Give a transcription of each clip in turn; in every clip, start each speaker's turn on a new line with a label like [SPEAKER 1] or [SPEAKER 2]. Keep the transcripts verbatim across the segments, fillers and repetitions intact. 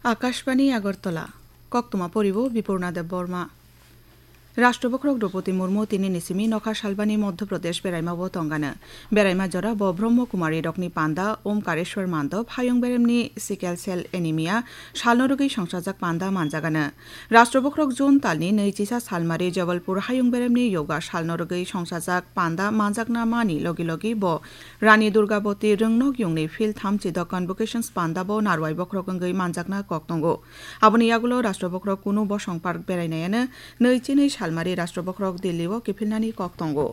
[SPEAKER 1] আকাশবাণী আগরতলা কক্তমা পরিব বিপূর্ণা দেব বর্মা রাষ্ট্রপক্রক দ্রৌপদী মুর্মু তিনি নিসিমি নখা সালবানি মধ্যপ্রদেশ বেড়াইমাবো তঙ্গানো বেড়াইমা জরা ব Brahmakumari রকনি পান্দা Omkareshwar মান্দব হায়ং বেরেমনি sickle cell anaemia সালনরুগী সংসাজাক পান্দা মানজাগানো রাষ্ট্রপক্রক June তালনি নৈচিসা সালমারি জবলপুর হায়ং বেরেমনি যোগা সালনরুগী সংসাজাক পান্দা মানজাকনা মানি লগি লগি ব রানী দুর্গাবতী রংনক ইউংনি ফিল থামচিদ কনভোকেশনস পান্দা ব নারওয়াই বক্রকঙ্গৈ মানজাকনা কক্তঙ্গো আবনি ইয়াগুলো রাষ্ট্রপক্রক কুনু ব সংপার্ক বেড়াইনায়ানো নৈচিनै সালমারি রাষ্ট্রপক্রক দিল্লি ও কিফিলনানি কক্তঙ্গো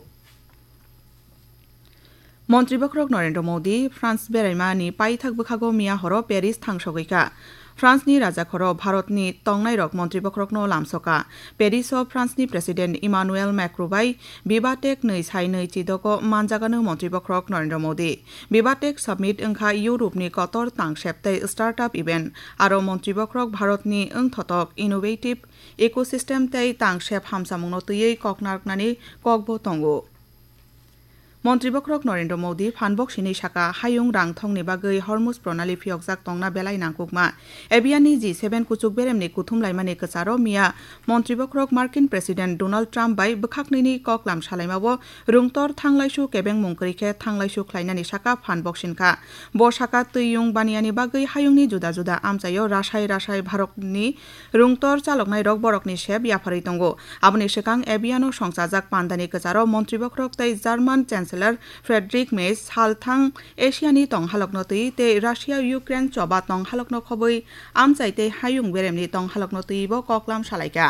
[SPEAKER 1] মন্ত্রীবক্রক নরেন্দ্র মোদী ফ্রান্স বেড়াইমানি পাইথাক বখাগো মিয়া হর প্যারিস থাংসগৈকা ফ্রান্সনি রাজাখর ভারতনি তংনাইরক মন্ত্রীবক্রকনো লামসকা প্যারিস ও ফ্রান্সনি প্রেসিডেন্ট ইমানুয়েল ম্যাক্রোবাই বিবাটেক नै সাই नै চিদক মানজাগানো মন্ত্রীবক্রক Narendra Modi বিবাটেক submit ওংখা ইউরোপনি কতর তাংসেপতৈ startup event আরো মন্ত্রীবক্রক ভারতনি ওংথতক ইনোভেটিভ ইকোসিস্টেম তৈ তাংসেপ হামসামুংনো তৈयै ককনারকনানি ককবো তঙ্গো মন্ত্রীবক্রক নরেন্দ্র মোদী ফানবক সিনি সাকা হায়ুং রাংথংনি বাগৈ হরমুজ প্রণালী ফিয়কজাক তংনা বেলাই নাংকুকমা এবিয়ানি জি সেভেন কুচুক বেরেমনি কুথুমলাইমানি কচারো মিয়া মন্ত্রীবক্রক মার্কিন প্রেসিডেন্ট ডোনাল্ড ট্রাম্প বাই বখাকনিনি ককলাম সালাইমাবো রুংতর থাংলাইসু কেবেং মুংকরিখে থাংলাইসু খ্লাইনানি সাকা ফানবক সিনখা ব সাকা তৈয়ুং বানিয়ানি বাগৈ হায়ুংনি জুদা জুদা আমচাইও রাসাই রাসাই ভারতনি রুংতর চালকনাই রক বরকনি সেব ইয়াফারি তঙ্গো আবনি সেকাং এবিয়ানো সংসাজাক পান্দানি কচারো মন্ত্রীবক্রক তৈ জার্মান চ্যান্সেলর ফ্রেডরিক মেজ হালথাং এশিয়ানি তংহালকনতৈ তে রাশিয়া ইউক্রেন চবা তংহালকন খবৈ আমচাইতে হায়ুং বেরেমনি তংহালকনতৈব ককলাম সালাইকা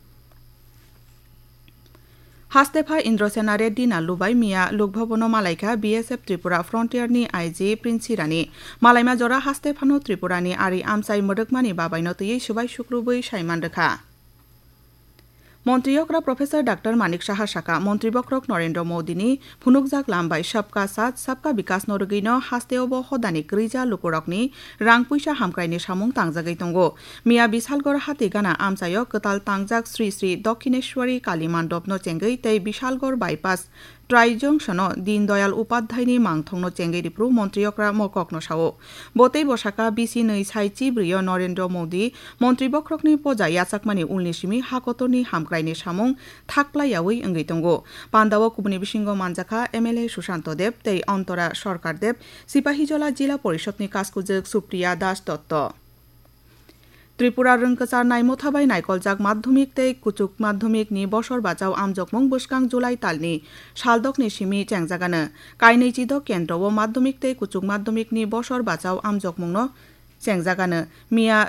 [SPEAKER 1] হাস্তেফা ইন্দ্রসেনা রেড্ডি নাল্লুবাই মিয়া লোকভবন মালাইকা বিএসএফ ত্রিপুরা ফ্রন্টিয়ারনি আইজি প্রিন্সিরানি মালাইমা জরা হাস্তেফানো ত্রিপুরানি আরি আমচাই মদকমানি বাবাইনতৈ সুবাই শুক্রুবৈ সাইমান রেখা মন্ত্রীয়করা প্রফেসর ডাক্তার মানিক সাহা সাকা মন্ত্রীবক্রক নরেন্দ্র মোদিনী ফুনুকজাক লামবাই সবকা সাথ সবকা বিকাশ নরগৈন হাস্তেওব হদানি গ্রিজা লুকুরকনি রাং পুইসা হামক্রাইনি সামুং তাংজাগৈ তঙ্গো মিয়া বিশালগড় হাতি গানা আমচায় কতাল তাংজাক শ্রী শ্রী দক্ষিণেশ্বরী কালী মান্ডবনো চেঙ্গৈ তৈ Bishalgarh bypass ট্রাইজংশন Deendayal উপাধ্যায়নি মাংথংনো চেঙ্গেরিপ্রু মন্ত্রীয়করা মককনো Sao বতেই বসাকা BC नै সাই চিব্রিয় নরেন্দ্র মোদী মন্ত্রীবক্রকনি পজা ইয়াচাকমানি উলনিসিমি হাকতনি হামক্রাইনি সামুং থাকলাইয়াওই ওঙ্গৈ তঙ্গো পান্দাও কুবনি বিসিঙ্গ মানজাখা এমএলএ সুশান্ত দেব তৈ অন্তরা সরকার দেব সিপাহীজলা জিলা পরিষদনি কাজকুজক সুপ্রিয়া দাস দত্ত ত্রিপুরা রংকচার নাইমথাবাই নাইকলজাক মাধ্যমিক তৈ কুচুক মাধ্যমিক নি বছর বাজাও আমজকমং বসকাং জুলাই তালনি সালদকনি সিমি চেংজাগানো কাইनै চিদক কেন্দ্র ও মাধ্যমিক তৈ কুচুক মাধ্যমিক নি বছর বাজাও আমজকমংনো চেংজাগানো মিয়া